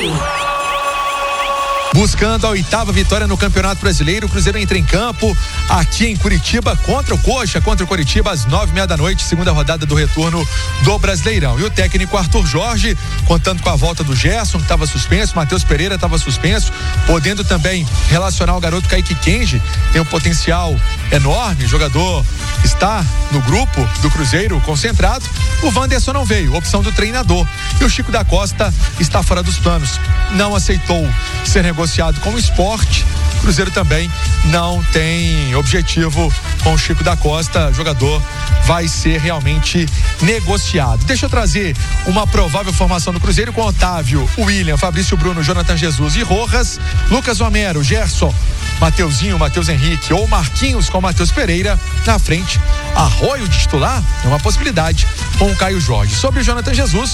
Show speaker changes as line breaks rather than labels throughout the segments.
Buscando a 8ª vitória no Campeonato Brasileiro, o Cruzeiro entra em campo aqui em Curitiba contra o Coxa, contra o Curitiba às 9h30 da noite, segunda rodada do retorno do Brasileirão. E o técnico Arthur Jorge, contando com a volta do Gerson, que estava suspenso, Matheus Pereira estava suspenso, podendo também relacionar o garoto Kaique Kenji, tem um potencial enorme, o jogador está no grupo do Cruzeiro concentrado. O Wanderson não veio, opção do treinador. E o Chico da Costa está fora dos planos, não aceitou ser negociado com o Sport. O Cruzeiro também não tem objetivo com o Chico da Costa, o jogador vai ser realmente negociado. Deixa eu trazer uma provável formação do Cruzeiro com Otávio, William, Fabrício Bruno, Jonathan Jesus e Rojas, Lucas Homero, Gerson, Mateuzinho, Matheus Henrique ou Marquinhos com Matheus Pereira na frente. Arroio de titular é uma possibilidade com o Caio Jorge. Sobre o Jonathan Jesus,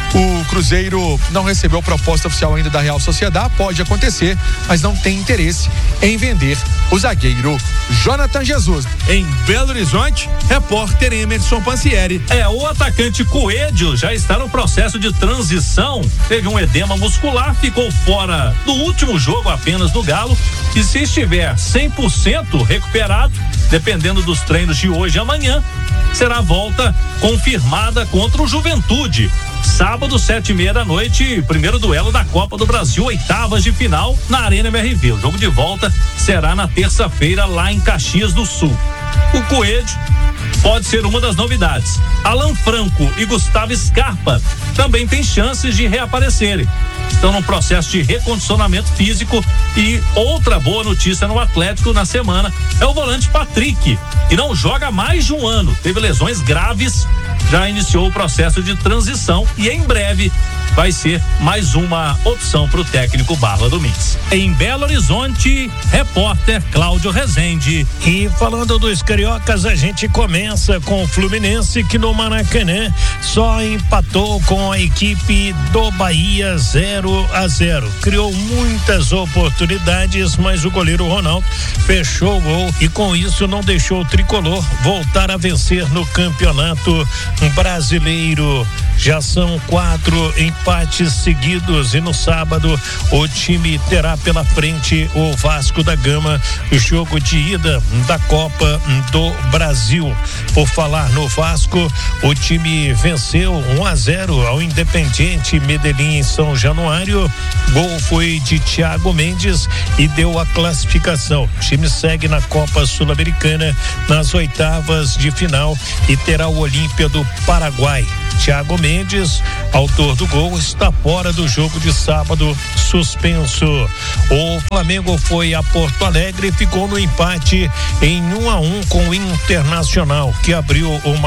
o Cruzeiro não recebeu proposta oficial ainda da Real Sociedade, pode acontecer, mas não tem interesse em vender o zagueiro Jonathan Jesus.
Em Belo Horizonte, repórter Emerson Pansieri.
O atacante Coelho já está no processo de transição, teve um edema muscular, ficou fora do último jogo apenas do Galo, e se estiver 100% recuperado, dependendo dos treinos de hoje e amanhã, será a volta confirmada contra o Juventude. Sábado, 7h30 da noite, primeiro duelo da Copa do Brasil, 8ª de final na Arena MRV. O jogo de volta será na terça-feira lá em Caxias do Sul. O Coelho pode ser uma das novidades. Alan Franco e Gustavo Scarpa também têm chances de reaparecerem. Estão num processo de recondicionamento físico. E outra boa notícia no Atlético na semana é o volante Patrick, que não joga há mais de um ano, teve lesões graves, já iniciou o processo de transição e em breve vai ser mais uma opção para o técnico Barla Domingues. Em Belo Horizonte, repórter Cláudio Rezende.
E falando dos cariocas, a gente começa com o Fluminense, que no Maracanã só empatou com a equipe do Bahia 0-0. Criou muitas oportunidades, mas o goleiro Ronaldo fechou o gol e com isso não deixou o tricolor voltar a vencer no Campeonato Brasileiro. Já são 4 empates seguidos e no sábado o time terá pela frente o Vasco da Gama, o jogo de ida da Copa do Brasil. Por falar no Vasco, o time venceu 1-0 ao Independiente Medellín em São Januário. Gol foi de Thiago Mendes e deu a classificação. O time segue na Copa Sul-Americana nas 8ª de final e terá o Olímpia do Paraguai. Thiago Mendes, autor do gol, está fora do jogo de sábado, suspenso. O Flamengo foi a Porto Alegre e ficou no empate em 1-1 com o Internacional, que abriu o